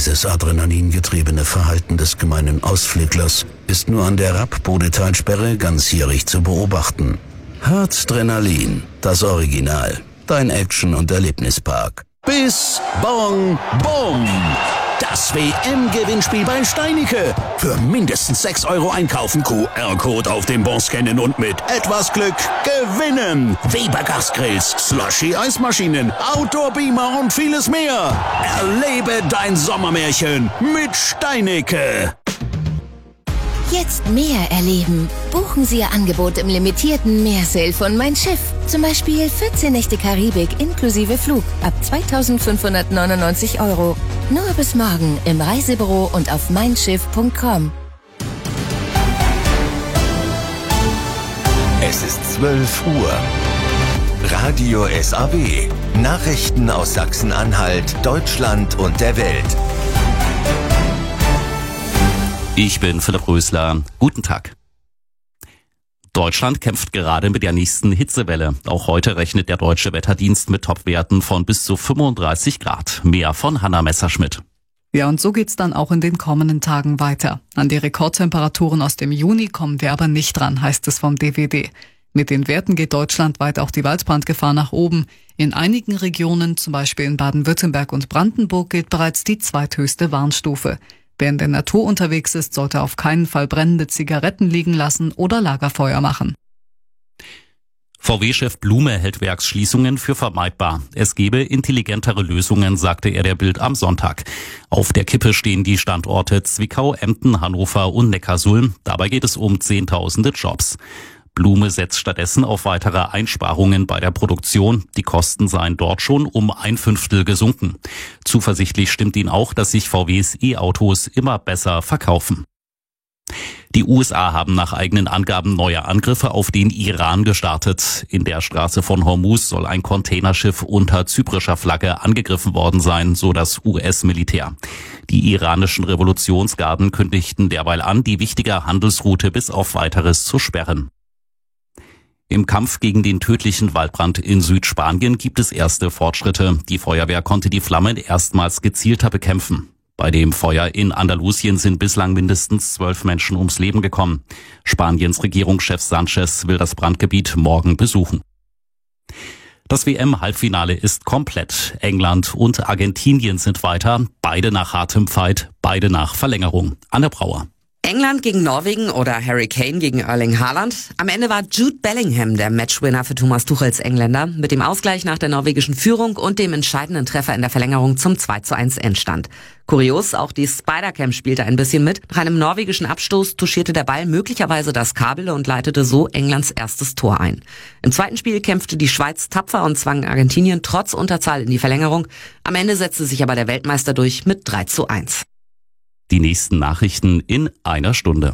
Dieses adrenalingetriebene Verhalten des gemeinen Ausflüglers ist nur an der Rapp-Bodetalsperre ganzjährig zu beobachten. Herzdrenalin, das Original. Dein Action- und Erlebnispark. Bis Bong Bom! Das WM-Gewinnspiel bei Steinicke. Für mindestens 6 € einkaufen, QR-Code auf dem Bon scannen und mit etwas Glück gewinnen. Weber Gasgrills, Slushy-Eismaschinen, Outdoor-Beamer und vieles mehr. Erlebe dein Sommermärchen mit Steinicke. Jetzt mehr erleben. Buchen Sie Ihr Angebot im limitierten Meersale von Mein Schiff. Zum Beispiel 14 Nächte Karibik inklusive Flug ab 2.599 €. Nur bis morgen im Reisebüro und auf meinschiff.com. Es ist 12 Uhr. Radio SAW. Nachrichten aus Sachsen-Anhalt, Deutschland und der Welt. Ich bin Philipp Rösler. Guten Tag. Deutschland kämpft gerade mit der nächsten Hitzewelle. Auch heute rechnet der Deutsche Wetterdienst mit Topwerten von bis zu 35 Grad. Mehr von Hanna Messerschmidt. Ja, und so geht's dann auch in den kommenden Tagen weiter. An die Rekordtemperaturen aus dem Juni kommen wir aber nicht dran, heißt es vom DWD. Mit den Werten geht deutschlandweit auch die Waldbrandgefahr nach oben. In einigen Regionen, zum Beispiel in Baden-Württemberg und Brandenburg, gilt bereits die zweithöchste Warnstufe. Wer in der Natur unterwegs ist, sollte auf keinen Fall brennende Zigaretten liegen lassen oder Lagerfeuer machen. VW-Chef Blume hält Werksschließungen für vermeidbar. Es gebe intelligentere Lösungen, sagte er der Bild am Sonntag. Auf der Kippe stehen die Standorte Zwickau, Emden, Hannover und Neckarsulm. Dabei geht es um Zehntausende Jobs. Blume setzt stattdessen auf weitere Einsparungen bei der Produktion. Die Kosten seien dort schon um 1/5 gesunken. Zuversichtlich stimmt ihn auch, dass sich VWs E-Autos immer besser verkaufen. Die USA haben nach eigenen Angaben neue Angriffe auf den Iran gestartet. In der Straße von Hormuz soll ein Containerschiff unter zyprischer Flagge angegriffen worden sein, so das US-Militär. Die iranischen Revolutionsgarden kündigten derweil an, die wichtige Handelsroute bis auf Weiteres zu sperren. Im Kampf gegen den tödlichen Waldbrand in Südspanien gibt es erste Fortschritte. Die Feuerwehr konnte die Flammen erstmals gezielter bekämpfen. Bei dem Feuer in Andalusien sind bislang mindestens 12 Menschen ums Leben gekommen. Spaniens Regierungschef Sánchez will das Brandgebiet morgen besuchen. Das WM-Halbfinale ist komplett. England und Argentinien sind weiter. Beide nach hartem Fight, beide nach Verlängerung. Anne Brauer. England gegen Norwegen oder Harry Kane gegen Erling Haaland. Am Ende war Jude Bellingham der Matchwinner für Thomas Tuchels Engländer. Mit dem Ausgleich nach der norwegischen Führung und dem entscheidenden Treffer in der Verlängerung zum 2:1 Endstand. Kurios, auch die Spider-Cam spielte ein bisschen mit. Nach einem norwegischen Abstoß touchierte der Ball möglicherweise das Kabel und leitete so Englands erstes Tor ein. Im zweiten Spiel kämpfte die Schweiz tapfer und zwang Argentinien trotz Unterzahl in die Verlängerung. Am Ende setzte sich aber der Weltmeister durch mit 3:1. Die nächsten Nachrichten in einer Stunde.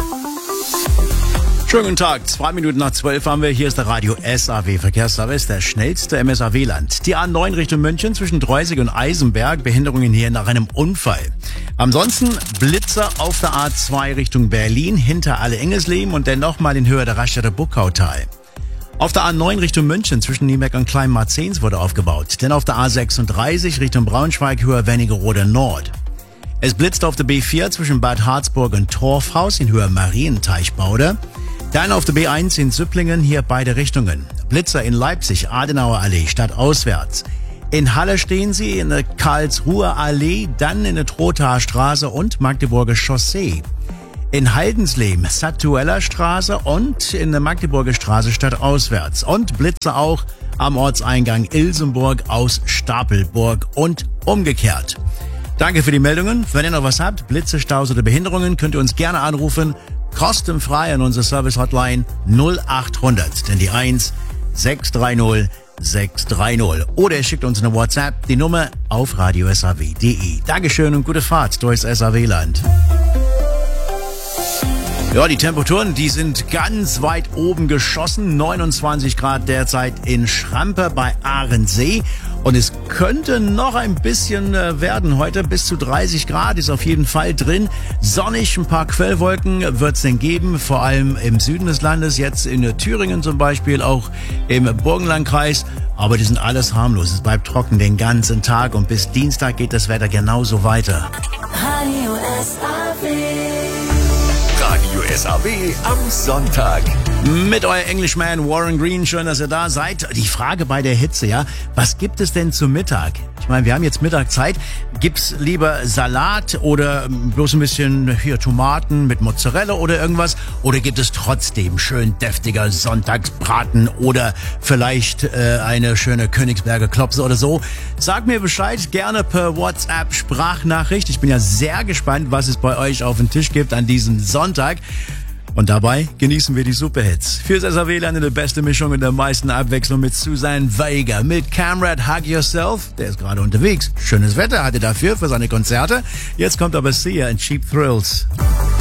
Schönen guten Tag, 2 Minuten nach 12 haben wir. Hier ist der Radio SAW Verkehrsservice, der schnellste im SAW-Land. Die A9 Richtung München zwischen Dreusig und Eisenberg, Behinderungen hier nach einem Unfall. Ansonsten Blitzer auf der A2 Richtung Berlin, hinter Alle-Engesleben und dann nochmal in Höhe der Raststätte Buckautal. Auf der A9 Richtung München zwischen Niebeck und Kleinmarzens wurde aufgebaut. Denn auf der A36 Richtung Braunschweig, Höhe Wernigerode Nord. Es blitzt auf der B4 zwischen Bad Harzburg und Torfhaus in Höhe Marienteichbaude. Dann auf der B1 in Süpplingen, hier beide Richtungen. Blitzer in Leipzig, Adenauer Allee, stadtauswärts. In Halle stehen sie in der Karlsruher Allee, dann in der Trothaer Straße und Magdeburger Chaussee. In Haldensleben, Satueller Straße und in der Magdeburger Straße stadtauswärts. Und Blitzer auch am Ortseingang Ilsenburg aus Stapelburg und umgekehrt. Danke für die Meldungen. Wenn ihr noch was habt, Blitze, Staus oder Behinderungen, könnt ihr uns gerne anrufen. Kostenfrei an unsere Service-Hotline 0800, denn die 1 630 630. Oder ihr schickt uns eine WhatsApp, die Nummer auf radiosaw.de. Dankeschön und gute Fahrt durchs SAW-Land. Ja, die Temperaturen, die sind ganz weit oben geschossen. 29 Grad derzeit in Schrampe bei Ahrensee. Und es könnte noch ein bisschen werden heute. Bis zu 30 Grad ist auf jeden Fall drin. Sonnig, ein paar Quellwolken wird es denn geben. Vor allem im Süden des Landes, jetzt in Thüringen zum Beispiel, auch im Burgenlandkreis. Aber die sind alles harmlos. Es bleibt trocken den ganzen Tag und bis Dienstag geht das Wetter genauso weiter. Radio SAW am Sonntag. Mit euer Englishman Warren Green, schön, dass ihr da seid. Die Frage bei der Hitze, ja, was gibt es denn zum Mittag? Ich meine, wir haben jetzt Mittagszeit. Gibt's lieber Salat oder bloß ein bisschen Tomaten mit Mozzarella oder irgendwas? Oder gibt es trotzdem schön deftiger Sonntagsbraten oder vielleicht eine schöne Königsberger Klopse oder so? Sag mir Bescheid, gerne per WhatsApp Sprachnachricht. Ich bin ja sehr gespannt, was es bei euch auf den Tisch gibt an diesem Sonntag. Und dabei genießen wir die Superhits. Fürs SAW-Land eine beste Mischung und der meisten Abwechslung mit Susan Vega, mit Camrad Hug Yourself. Der ist gerade unterwegs. Schönes Wetter hatte dafür für seine Konzerte. Jetzt kommt aber Sia in Cheap Thrills.